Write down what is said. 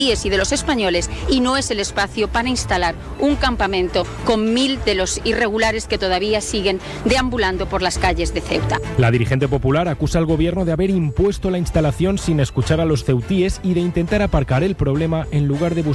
y de los españoles, y no es el espacio para instalar un campamento con 1000 de los irregulares que todavía siguen deambulando por las calles de Ceuta. La dirigente popular acusa al gobierno de haber impuesto la instalación sin escuchar a los ceutíes y de intentar aparcar el problema en lugar de buscar